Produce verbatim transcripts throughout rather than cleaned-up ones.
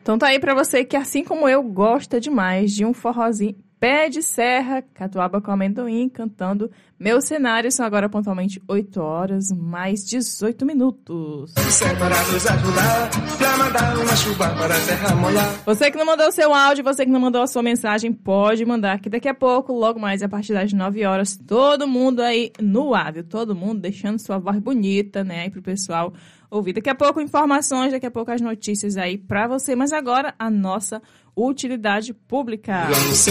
Então tá aí pra você que, assim como eu, gosta demais de um forrozinho pé de serra, catuaba com amendoim, cantando Meu Cenário. São agora pontualmente oito horas, mais dezoito minutos. Você que não mandou o seu áudio, você que não mandou a sua mensagem, pode mandar, que daqui a pouco, logo mais, a partir das nove horas, todo mundo aí no ar, viu? Todo mundo deixando sua voz bonita, né, aí pro pessoal ouvir. Daqui a pouco informações, daqui a pouco as notícias aí pra você, mas agora a nossa utilidade pública.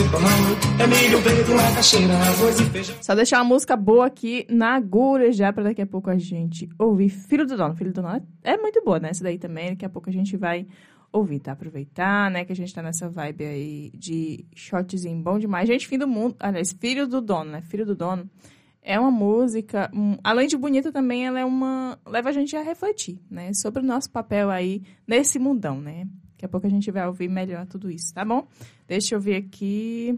Só deixar uma música boa aqui na agulha já pra daqui a pouco a gente ouvir Filho do Dono. Filho do Dono é muito boa, né? Essa daí também, daqui a pouco a gente vai ouvir, tá? Aproveitar, né? Que a gente tá nessa vibe aí de shortzinho bom demais. Gente, fim do mundo, aliás, Filho do Dono, né? Filho do Dono. É uma música, um, além de bonita também, ela é uma, leva a gente a refletir, né, sobre o nosso papel aí nesse mundão, né. Daqui a pouco a gente vai ouvir melhor tudo isso, tá bom? Deixa eu ver aqui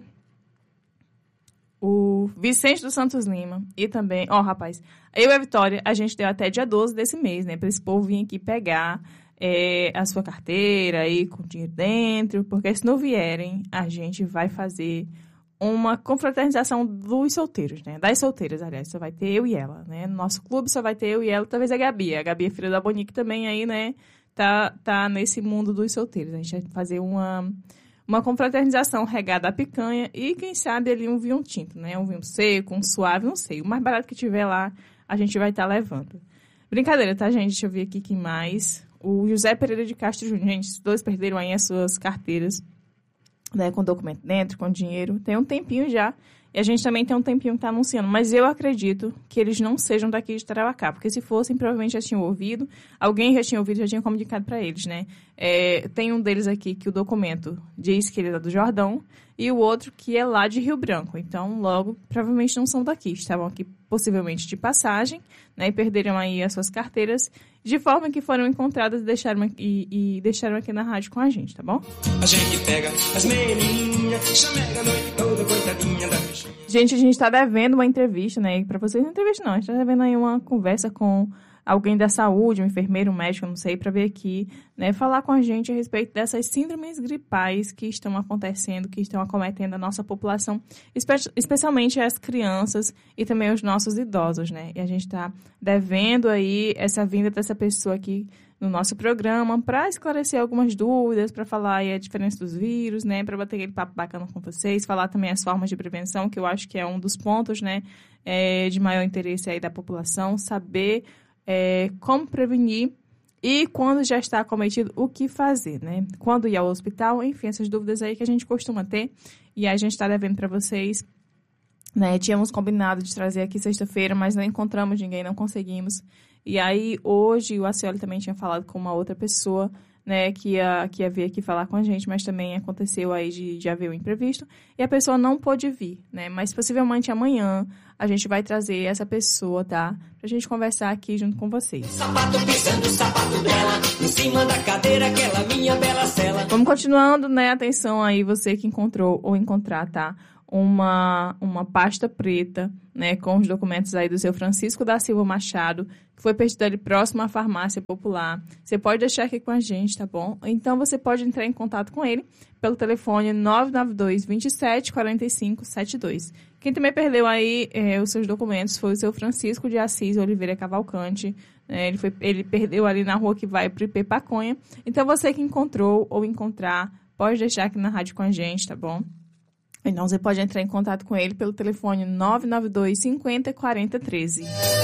o Vicente dos Santos Lima e também, ó, oh, rapaz, eu e a Vitória, a gente deu até dia doze desse mês, né, para esse povo vir aqui pegar é, a sua carteira aí com dinheiro dentro, porque se não vierem, a gente vai fazer uma confraternização dos solteiros, né? Das solteiras, aliás, só vai ter eu e ela, né? No nosso clube só vai ter eu e ela, talvez a Gabi. A Gabi é filha da Bonique também aí, né? Tá, tá nesse mundo dos solteiros. A gente vai fazer uma, uma confraternização regada à picanha e, quem sabe, ali um vinho tinto, né? Um vinho seco, um suave, não sei. O mais barato que tiver lá, a gente vai estar tá levando. Brincadeira, tá, gente? Deixa eu ver aqui quem mais. O José Pereira de Castro Júnior. Gente, os dois perderam aí as suas carteiras, né, com documento dentro, com dinheiro, tem um tempinho já, e a gente também tem um tempinho que está anunciando, mas eu acredito que eles não sejam daqui de Tarauacá, porque se fossem, provavelmente já tinham ouvido, alguém já tinha ouvido, já tinha comunicado para eles, né, é, tem um deles aqui que o documento diz que ele é do Jordão, e o outro que é lá de Rio Branco, então logo, provavelmente não são daqui, estavam aqui possivelmente de passagem, né, e perderam aí as suas carteiras, de forma que foram encontradas e deixaram, e, e deixaram aqui na rádio com a gente, tá bom? A gente pega as menininhas, chamega a noite toda, coitadinha da bichinha. Gente, a gente tá devendo uma entrevista, né? Pra vocês, não entrevista não, a gente tá devendo aí uma conversa com alguém da saúde, um enfermeiro, um médico, não sei, para ver aqui, né, falar com a gente a respeito dessas síndromes gripais que estão acontecendo, que estão acometendo a nossa população, espe- especialmente as crianças e também os nossos idosos, né? E a gente está devendo aí essa vinda dessa pessoa aqui no nosso programa para esclarecer algumas dúvidas, para falar aí a diferença dos vírus, né, para bater aquele papo bacana com vocês, falar também as formas de prevenção, que eu acho que é um dos pontos, né, é, de maior interesse aí da população, saber É, como prevenir e quando já está acometido, o que fazer, né? Quando ir ao hospital, enfim, essas dúvidas aí que a gente costuma ter e a gente está devendo para vocês, né? Tínhamos combinado de trazer aqui sexta-feira, mas não encontramos ninguém, não conseguimos. E aí, hoje, o Acioli também tinha falado com uma outra pessoa, né, que ia, que ia vir aqui falar com a gente, mas também aconteceu aí de, de haver um imprevisto, e a pessoa não pôde vir, né, mas possivelmente amanhã a gente vai trazer essa pessoa, tá, pra gente conversar aqui junto com vocês. Sapato pisando o sapato dela, em cima da cadeira, aquela minha bela cela. Vamos continuando, né, atenção aí, você que encontrou ou encontrar, tá, uma, uma pasta preta, né, com os documentos aí do seu Francisco da Silva Machado, que foi perdido ali próximo à farmácia popular. Você pode deixar aqui com a gente, tá bom? Então, você pode entrar em contato com ele pelo telefone nove nove dois, vinte e sete, quarenta e cinco, setenta e dois. Quem também perdeu aí é, os seus documentos foi o seu Francisco de Assis Oliveira Cavalcante. É, ele, foi, ele perdeu ali na rua que vai para o I P Paconha. Então, você que encontrou ou encontrar, pode deixar aqui na rádio com a gente, tá bom? Então, você pode entrar em contato com ele pelo telefone nove nove dois, cinquenta, quarenta, treze.